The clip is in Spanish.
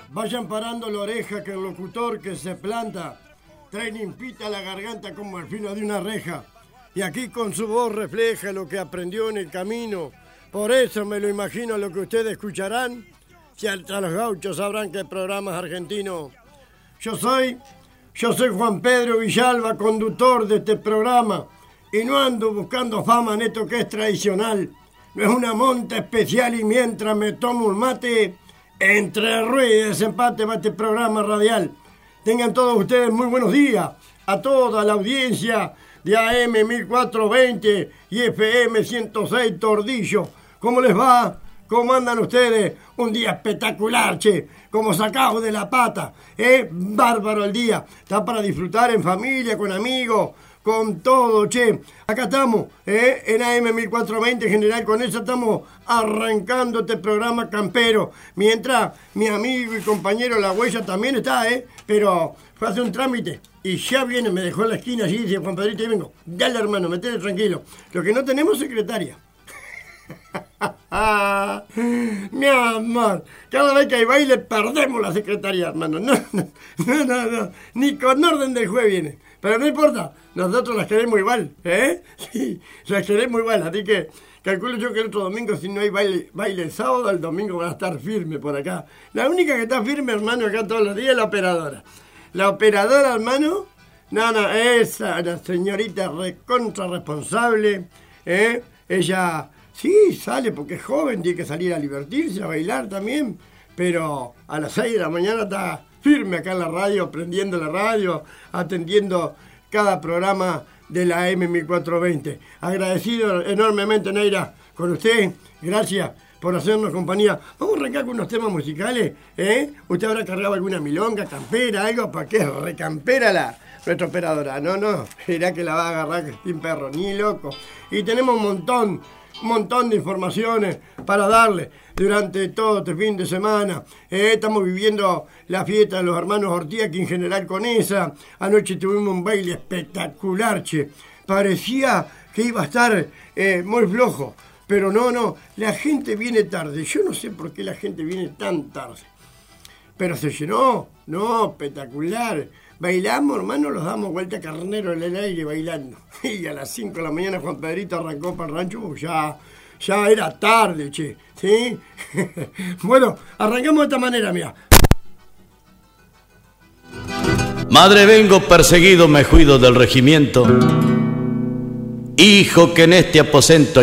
Vayan parando la oreja que el locutor que se planta trae limpita la garganta como el filo de una reja. Y aquí con su voz refleja lo que aprendió en el camino. Por eso me lo imagino lo que ustedes escucharán. Si hasta los gauchos sabrán que el programa es argentino. Yo soy Juan Pedro Villalba, conductor de este programa. Y no ando buscando fama en esto que es tradicional. No es una monta especial y mientras me tomo un mate, entre ruido y desempate va este programa radial. Tengan todos ustedes muy buenos días. A toda la audiencia de AM 1420 y FM 106 Tordillo. ¿Cómo les va? ¿Cómo andan ustedes? Un día espectacular, che. Como sacados de la pata. Bárbaro el día. Está para disfrutar en familia, con amigos, con todo, che. Acá estamos, en AM 1420 General Conesa, estamos arrancando este programa campero. Mientras mi amigo y compañero La Huella también está, pero fue a hacer un trámite y ya viene, me dejó en la esquina allí, dice Juan Pedrito, y vengo. Dale, hermano, metele tranquilo. Lo que no tenemos es secretaria. Mi amor, cada vez que hay baile perdemos la secretaria, hermano. No, ni con orden del juez viene. Pero no importa, nosotros las queremos igual, Sí, las queremos igual, así que calculo yo que el otro domingo, si no hay baile el sábado, el domingo van a estar firme por acá. La única que está firme, hermano, acá todos los días es la operadora. La operadora, hermano, esa, la señorita recontra responsable, ella sí sale porque es joven, tiene que salir a divertirse, a bailar también, pero a las 6 de la mañana está firme acá en la radio, prendiendo la radio, atendiendo cada programa de la AM 1420. Agradecido enormemente, Neira, con usted. Gracias por hacernos compañía. Vamos a arrancar con unos temas musicales, ¿Usted habrá cargado alguna milonga, campera, algo? ¿Para qué? Recampera nuestra operadora. No, será que la va a agarrar Cristín Perro, ni loco. Y tenemos un montón de informaciones para darle durante todo este fin de semana. Estamos viviendo la fiesta de los hermanos Ortiz aquí en General Conesa. Anoche tuvimos un baile espectacular, che. Parecía que iba a estar muy flojo, pero no, la gente viene tarde. Yo no sé por qué la gente viene tan tarde, pero se llenó, espectacular. Bailamos, hermano, los damos vuelta carnero en el aire bailando. Y a las 5 de la mañana Juan Pedrito arrancó para el rancho porque ya era tarde, che. ¿Sí? Bueno, arrancamos de esta manera, mira. Madre, vengo perseguido, me cuido del regimiento. Hijo, que en este aposento